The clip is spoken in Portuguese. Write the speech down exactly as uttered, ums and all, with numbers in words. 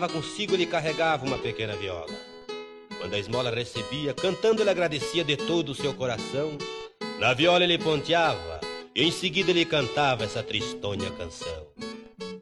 levava consigo, ele carregava uma pequena viola. Quando a esmola recebia, cantando ele agradecia de todo o seu coração. Na viola ele ponteava, e em seguida ele cantava essa tristonha canção.